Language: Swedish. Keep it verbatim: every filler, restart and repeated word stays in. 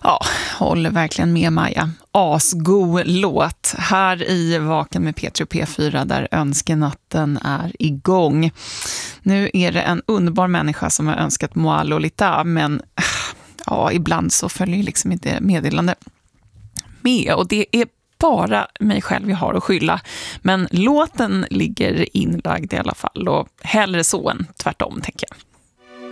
Ja, håller verkligen med Maja. Asgo låt här i Vaken med Petri och P fyra där önskenatten är igång. Nu är det en underbar människa som har önskat Moa Lolita, men ja, ibland så följer liksom inte meddelande med och det är bara mig själv jag har att skylla. Men låten ligger inlagd i alla fall och hellre så än tvärtom, tänker jag.